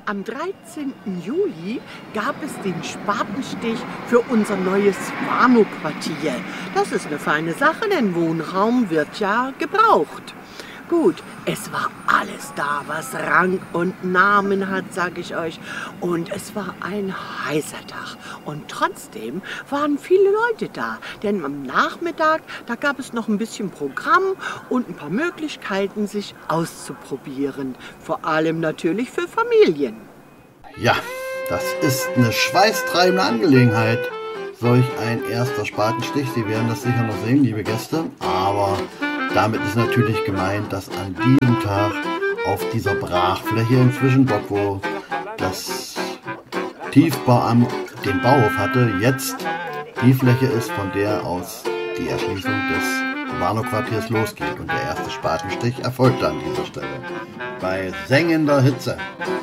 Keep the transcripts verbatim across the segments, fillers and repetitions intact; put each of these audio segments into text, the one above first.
Am dreizehnten Juli gab es den Spatenstich für unser neues Warnow-Quartier. Das ist eine feine Sache, denn Wohnraum wird ja gebraucht. Gut, es war alles da, was Rang und Namen hat, sag ich euch. Und es war ein heißer Tag. Und trotzdem waren viele Leute da. Denn am Nachmittag, da gab es noch ein bisschen Programm und ein paar Möglichkeiten, sich auszuprobieren. Vor allem natürlich für Familien. Ja, das ist eine schweißtreibende Angelegenheit. Solch ein erster Spatenstich. Sie werden das sicher noch sehen, liebe Gäste. Aber damit ist natürlich gemeint, dass an diesem Tag auf dieser Brachfläche inzwischen, dort wo das Tiefbauamt den Bauhof hatte, jetzt die Fläche ist, von der aus die Erschließung des Warnow-Quartiers losgeht. Und der erste Spatenstich erfolgte an dieser Stelle. Bei sengender Hitze.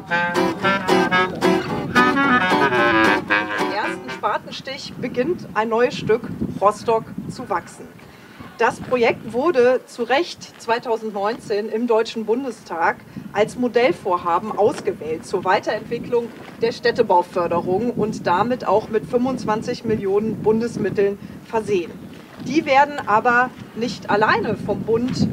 Im ersten Spatenstich beginnt ein neues Stück Rostock zu wachsen. Das Projekt wurde zu Recht zweitausendneunzehn im Deutschen Bundestag als Modellvorhaben ausgewählt zur Weiterentwicklung der Städtebauförderung und damit auch mit fünfundzwanzig Millionen Bundesmitteln versehen. Die werden aber nicht alleine vom Bund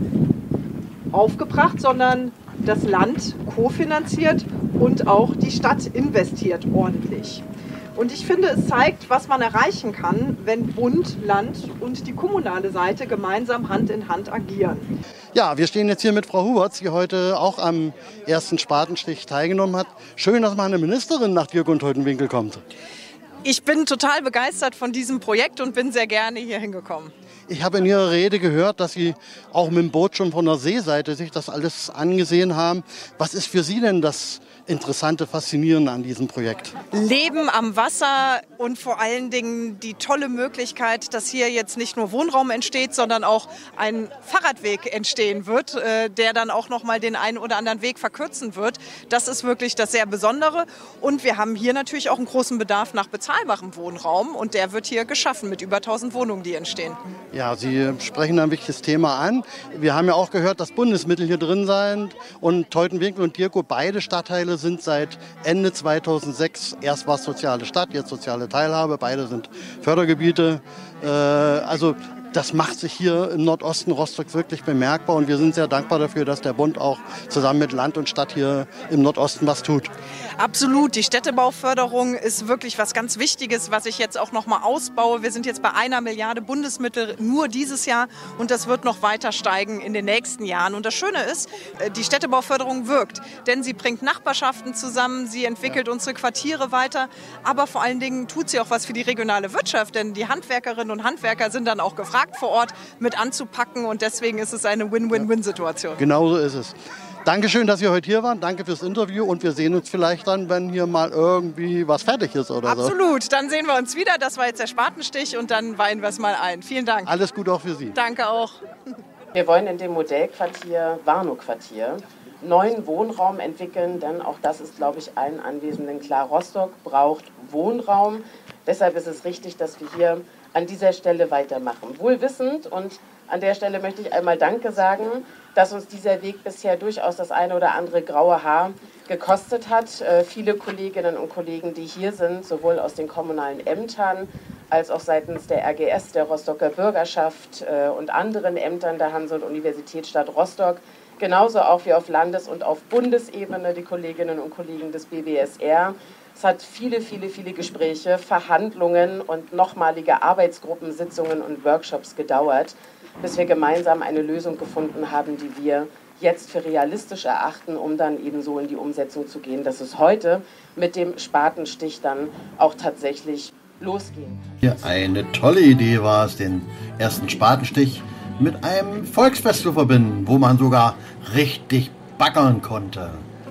aufgebracht, sondern das Land kofinanziert und auch die Stadt investiert ordentlich. Und ich finde, es zeigt, was man erreichen kann, wenn Bund, Land und die kommunale Seite gemeinsam Hand in Hand agieren. Ja, wir stehen jetzt hier mit Frau Huberts, die heute auch am ersten Spatenstich teilgenommen hat. Schön, dass mal eine Ministerin nach Dirk und Teutenwinkel kommt. Ich bin total begeistert von diesem Projekt und bin sehr gerne hier hingekommen. Ich habe in Ihrer Rede gehört, dass Sie auch mit dem Boot schon von der Seeseite sich das alles angesehen haben. Was ist für Sie denn das Interessante, Faszinierende an diesem Projekt? Leben am Wasser und vor allen Dingen die tolle Möglichkeit, dass hier jetzt nicht nur Wohnraum entsteht, sondern auch ein Fahrradweg entstehen wird, der dann auch noch mal den einen oder anderen Weg verkürzen wird. Das ist wirklich das sehr Besondere. Und wir haben hier natürlich auch einen großen Bedarf nach bezahlbarem Wohnraum und der wird hier geschaffen mit über tausend Wohnungen, die entstehen. Ja, Sie sprechen ein wichtiges Thema an. Wir haben ja auch gehört, dass Bundesmittel hier drin sind und Teutenwinkel und Dirkow, beide Stadtteile, sind seit Ende zweitausendsechs, erst war es soziale Stadt, jetzt soziale Teilhabe, beide sind Fördergebiete. Äh, also das macht sich hier im Nordosten Rostock wirklich bemerkbar und wir sind sehr dankbar dafür, dass der Bund auch zusammen mit Land und Stadt hier im Nordosten was tut. Absolut, die Städtebauförderung ist wirklich was ganz Wichtiges, was ich jetzt auch noch mal ausbaue. Wir sind jetzt bei einer Milliarde Bundesmittel nur dieses Jahr und das wird noch weiter steigen in den nächsten Jahren. Und das Schöne ist, die Städtebauförderung wirkt, denn sie bringt Nachbarschaften zusammen, sie entwickelt unsere Quartiere weiter, aber vor allen Dingen tut sie auch was für die regionale Wirtschaft, denn die Handwerkerinnen und Handwerker sind dann auch gefragt, vor Ort mit anzupacken und deswegen ist es eine Win-Win-Win-Situation. Genau so ist es. Dankeschön, dass Sie heute hier waren. Danke fürs Interview und wir sehen uns vielleicht dann, wenn hier mal irgendwie was fertig ist oder Absolut. so. Absolut, dann sehen wir uns wieder. Das war jetzt der Spatenstich und dann weihen wir es mal ein. Vielen Dank. Alles Gute auch für Sie. Danke auch. Wir wollen in dem Modellquartier Warnow-Quartier neuen Wohnraum entwickeln, denn auch das ist, glaube ich, allen Anwesenden klar. Rostock braucht Wohnraum. Deshalb ist es richtig, dass wir hier an dieser Stelle weitermachen. Wohl wissend, und an der Stelle möchte ich einmal Danke sagen, dass uns dieser Weg bisher durchaus das eine oder andere graue Haar gekostet hat. Äh, viele Kolleginnen und Kollegen, die hier sind, sowohl aus den kommunalen Ämtern als auch seitens der R G S, der Rostocker Bürgerschaft äh, und anderen Ämtern der Hanse- und Universitätsstadt Rostock, genauso auch wie auf Landes- und auf Bundesebene die Kolleginnen und Kollegen des B B S R. Es hat viele, viele, viele Gespräche, Verhandlungen und nochmalige Arbeitsgruppensitzungen und Workshops gedauert, bis wir gemeinsam eine Lösung gefunden haben, die wir jetzt für realistisch erachten, um dann eben so in die Umsetzung zu gehen, dass es heute mit dem Spatenstich dann auch tatsächlich losgehen kann. Ja, eine tolle Idee war es, den ersten Spatenstich mit einem Volksfest zu verbinden, wo man sogar richtig baggern konnte.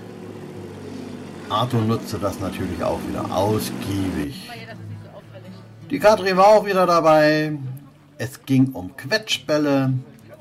Arthur nutzte das natürlich auch wieder ausgiebig. Die Katrin war auch wieder dabei. Es ging um Quetschbälle.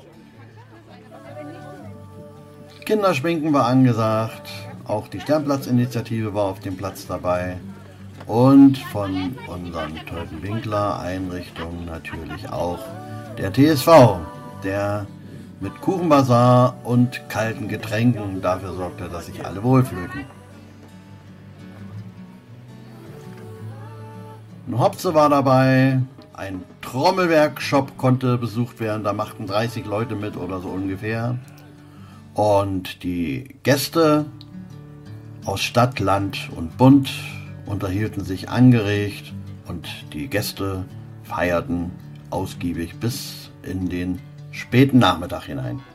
Kinderschminken war angesagt. Auch die Sternplatz-Initiative war auf dem Platz dabei. Und von unseren Teutenwinkler Einrichtungen natürlich auch der T S V, der mit Kuchenbazar und kalten Getränken dafür sorgte, dass sich alle wohlfühlten. Ein Hopse war dabei, ein Trommelwerkshop konnte besucht werden, da machten dreißig Leute mit oder so ungefähr. Und die Gäste aus Stadt, Land und Bund unterhielten sich angeregt und die Gäste feierten ausgiebig bis in den späten Nachmittag hinein.